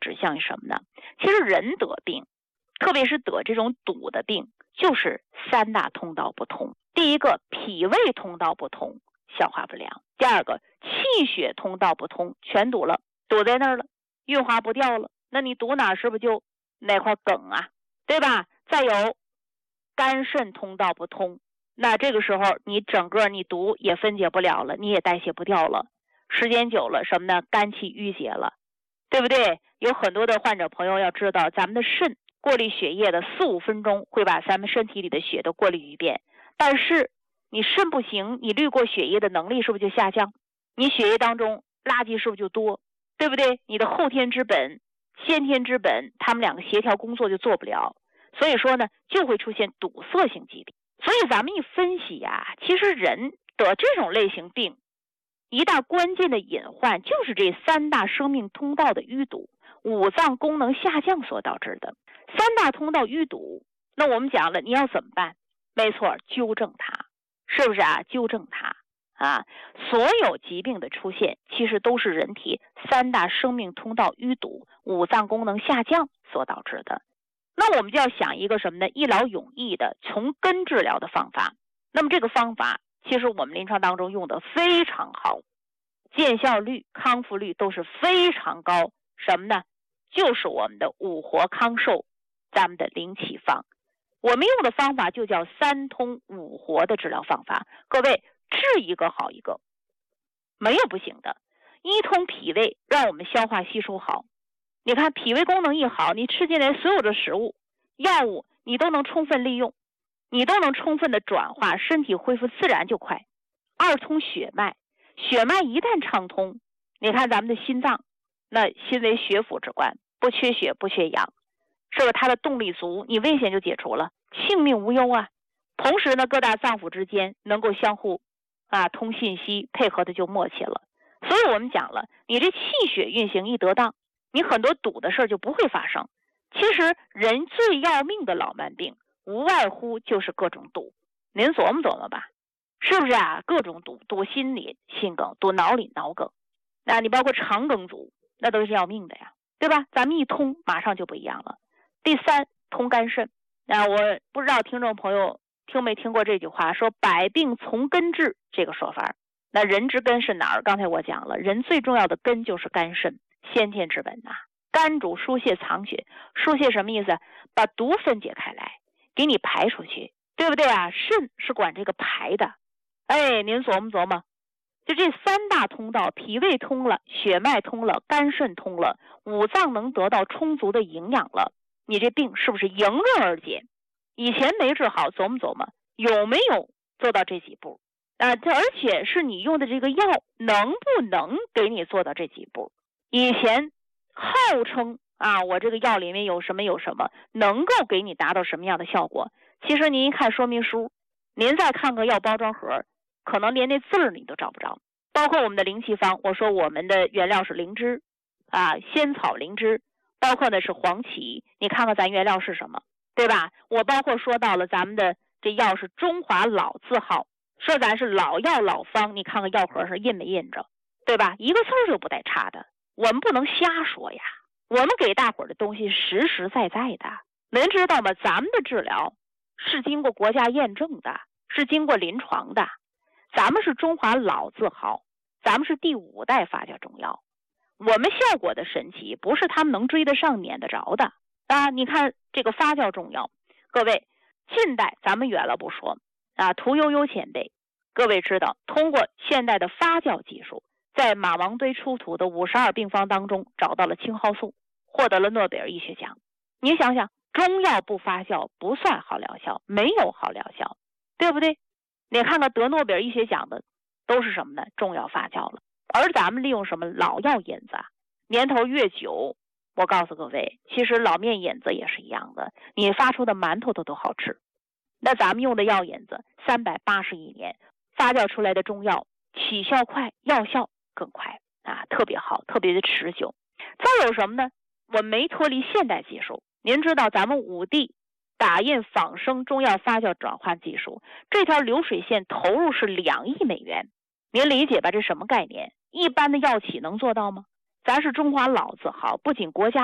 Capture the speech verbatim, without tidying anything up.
指向于什么呢？其实人得病，特别是得这种堵的病，就是三大通道不通。第一个，脾胃通道不通，消化不良；第二个，气血通道不通，全堵了，堵在那儿了，运化不掉了。那你堵哪是不是就那块梗啊，对吧？再有肝肾通道不通，那这个时候你整个你毒也分解不了了，你也代谢不掉了，时间久了什么呢？肝气郁结了，对不对？有很多的患者朋友要知道，咱们的肾过滤血液的四五分钟会把咱们身体里的血都过滤一遍，但是你肾不行，你滤过血液的能力是不是就下降？你血液当中垃圾是不是就多？对不对？你的后天之本先天之本，他们两个协调工作就做不了，所以说呢就会出现堵塞性疾病。所以咱们一分析呀、啊，其实人得这种类型病一大关键的隐患就是这三大生命通道的淤堵，五脏功能下降所导致的。三大通道淤堵，那我们讲了你要怎么办？没错，纠正它，是不是啊？纠正它啊！所有疾病的出现其实都是人体三大生命通道淤堵、五脏功能下降所导致的。那我们就要想一个什么呢？一劳永逸的从根治疗的方法。那么这个方法其实我们临床当中用的非常好，见效率、康复率都是非常高。什么呢？就是我们的五活康寿，咱们的灵气方。我们用的方法就叫三通五活的治疗方法。各位，治一个好一个，没有不行的。一通脾胃，让我们消化吸收好。你看脾胃功能一好，你吃进来所有的食物、药物，你都能充分利用，你都能充分的转化，身体恢复自然就快。二通血脉，血脉一旦畅通，你看咱们的心脏，那心为血府之官，不缺血不缺氧，是不是它的动力足，你危险就解除了，性命无忧啊。同时呢，各大脏腑之间能够相互啊通信息，配合的就默契了。所以我们讲了，你这气血运行一得当，你很多堵的事儿就不会发生。其实人最要命的老慢病无外乎就是各种堵，您琢磨琢磨吧，是不是啊？各种堵，堵心里心梗，堵脑里脑梗，那你包括肠梗阻，那都是要命的呀，对吧？咱们一通马上就不一样了。第三，通肝肾。那我不知道听众朋友听没听过这句话，说百病从根治这个说法。那人之根是哪儿？刚才我讲了，人最重要的根就是肝肾，先天之本呐、啊。肝主疏泄藏血，疏泄什么意思？把毒分解开来，给你排出去，对不对啊？肾是管这个排的。哎，您琢磨琢磨，就这三大通道，脾胃通了，血脉通了，肝肾通了，五脏能得到充足的营养了，你这病是不是迎刃而解？以前没治好，琢磨琢磨有没有做到这几步啊？而且是你用的这个药能不能给你做到这几步？以前号称啊，我这个药里面有什么有什么，能够给你达到什么样的效果？其实您一看说明书，您再看个药包装盒，可能连那字儿你都找不着。包括我们的灵气方，我说我们的原料是灵芝啊，仙草灵芝，包括的是黄芪，你看看咱原料是什么，对吧？我包括说到了咱们的这药是中华老字号，说咱是老药老方，你看看药盒上印没印着，对吧？一个字儿就不带差的。我们不能瞎说呀，我们给大伙儿的东西实实在在的。您知道吗？咱们的治疗是经过国家验证的，是经过临床的。咱们是中华老字号，咱们是第五代发酵中药，我们效果的神奇不是他们能追得上撵得着的啊！你看这个发酵中药，各位近代咱们远了不说啊，屠呦呦前辈，各位知道通过现代的发酵技术，在马王堆出土的五十二病方当中找到了青蒿素，获得了诺贝尔医学奖。你想想，中药不发酵不算好疗效，没有好疗效，对不对？你看看得诺贝尔医学奖的都是什么呢？中药发酵了。而咱们利用什么老药引子，年头越久，我告诉各位，其实老面引子也是一样的，你发出的馒头都都好吃。那咱们用的药引子三百八十一年发酵出来的中药，起效快，药效更快啊，特别好，特别的持久。再有什么呢？我没脱离现代技术。您知道咱们五 D 打印仿生中药发酵转换技术，这条流水线投入是两亿美元。您理解吧？这什么概念？一般的药企能做到吗？咱是中华老字号，不仅国家